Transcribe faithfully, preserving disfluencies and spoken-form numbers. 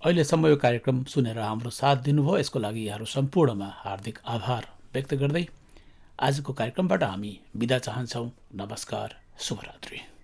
अहिलेसम्म यो कार्यक्रम सुनेर हाम्रो साथ दिनुभयो, यसको लागि यहाँहरू सम्पूर्णमा हार्दिक आभार व्यक्त गर्दै आजको कार्यक्रमबाट हामी बिदा चाहन्छौँ। नमस्कार, शुभरात्रि।